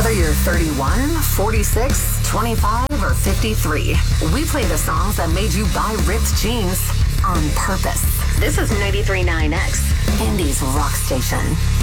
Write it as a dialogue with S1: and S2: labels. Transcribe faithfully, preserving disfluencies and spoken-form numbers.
S1: Whether you're thirty-one, forty-six, twenty-five, or fifty-three, we play the songs that made you buy ripped jeans on purpose. This is ninety-three point nine X, Indy's rock station.